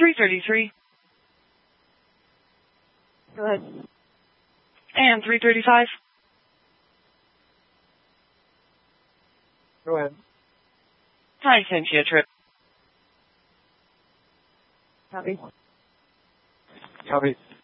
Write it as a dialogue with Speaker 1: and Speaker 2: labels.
Speaker 1: 333.
Speaker 2: Go ahead.
Speaker 1: And 335.
Speaker 2: Go ahead.
Speaker 1: Hi, Cynthia Trip.
Speaker 2: Copy.
Speaker 3: Copy.